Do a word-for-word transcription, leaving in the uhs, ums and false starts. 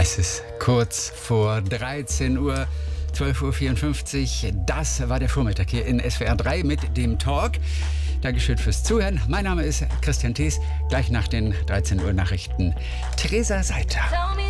Es ist kurz vor dreizehn Uhr, zwölf Uhr vierundfünfzig. Das war der Vormittag hier in S W R drei mit dem Talk. Dankeschön fürs Zuhören. Mein Name ist Christian Thees. Gleich nach den dreizehn Uhr Nachrichten Theresa Seiter.